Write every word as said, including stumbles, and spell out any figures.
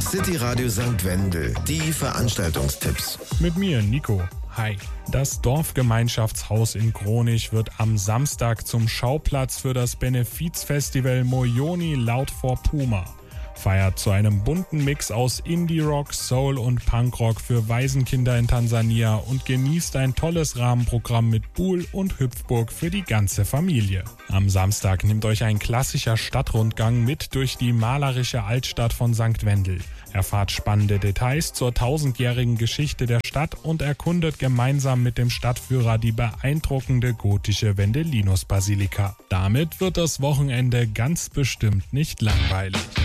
City Radio Sankt Wendel, die Veranstaltungstipps. Mit mir, Nico. Hi. Das Dorfgemeinschaftshaus in Kronich wird am Samstag zum Schauplatz für das Benefizfestival Moyoni Laut for Puma. Feiert zu einem bunten Mix aus Indie-Rock, Soul und Punkrock für Waisenkinder in Tansania und genießt ein tolles Rahmenprogramm mit Pool und Hüpfburg für die ganze Familie. Am Samstag nimmt euch ein klassischer Stadtrundgang mit durch die malerische Altstadt von Sankt Wendel. Erfahrt spannende Details zur tausendjährigen Geschichte der Stadt und erkundet gemeinsam mit dem Stadtführer die beeindruckende gotische Wendelinus-Basilika. Damit wird das Wochenende ganz bestimmt nicht langweilig.